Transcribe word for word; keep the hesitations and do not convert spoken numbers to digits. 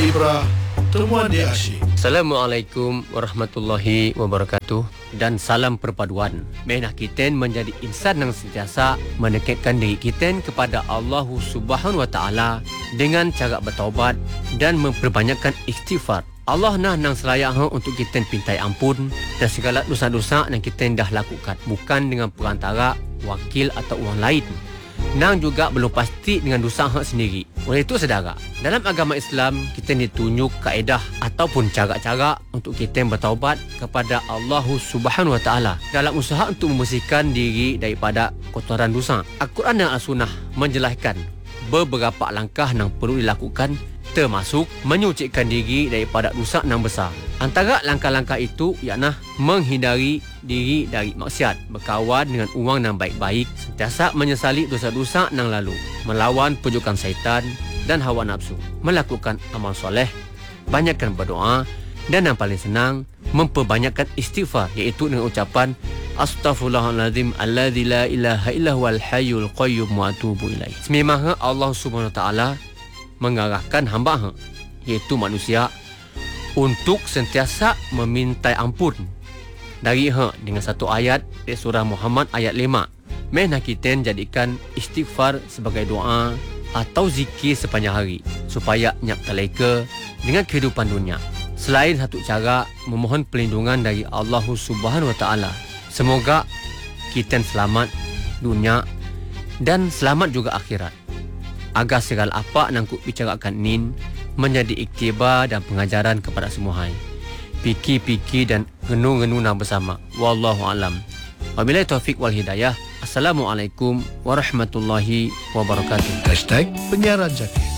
Ibrah, temuan dia asyik. Assalamualaikum warahmatullahi wabarakatuh dan salam perpaduan. Mehna kita menjadi insan yang sentiasa mendekatkan diri kita kepada Allah Subhanahu wa taala dengan cara bertaubat dan memperbanyakkan istighfar. Allah nah nang selayak ha untuk kita pintai ampun dan segala dosa-dosa yang kita dah lakukan, bukan dengan perantara wakil atau orang lain. Nang juga belum pasti dengan dosa hak sendiri. Oleh itu saudara, dalam agama Islam kita ditunjuk kaedah ataupun cara-cara untuk kita bertaubat kepada Allah Subhanahu wa taala dalam usaha untuk membersihkan diri daripada kotoran dosa. Al-Quran dan As-Sunnah menjelaskan beberapa langkah yang perlu dilakukan, termasuk menyucikan diri daripada dosa yang besar. Antara langkah-langkah itu ialah menghindari diri dari maksiat, berkawan dengan orang yang baik-baik, sentiasa menyesali dosa-dosa yang lalu, melawan pujukan syaitan dan hawa nafsu, melakukan amal soleh, banyakkan berdoa, dan yang paling senang, memperbanyakkan istighfar, iaitu dengan ucapan Astaghfirullahaladzim alladzi la ilaha illa huwal hayyul qayyum wa atubu ilaih. Sememangnya Allah Subhanahu wa taala mengarahkan hamba, iaitu manusia, untuk sentiasa meminta ampun dari ha dengan satu ayat di surah Muhammad ayat lima. Mehna kita jadikan istighfar sebagai doa atau zikir sepanjang hari supaya nyap terleka dengan kehidupan dunia. Selain satu cara memohon perlindungan dari Allah Subhanahu wa taala. Semoga kita selamat dunia dan selamat juga akhirat. Agar segala apa yang ku bicarakan ini menjadi iktibar dan pengajaran kepada semua hai. Fikir-fikir dan renung-renung bersama. Wallahu alam. Wabillahi taufik wal hidayah. Assalamualaikum warahmatullahi wabarakatuh. Hashtag Penyiaran Jaki.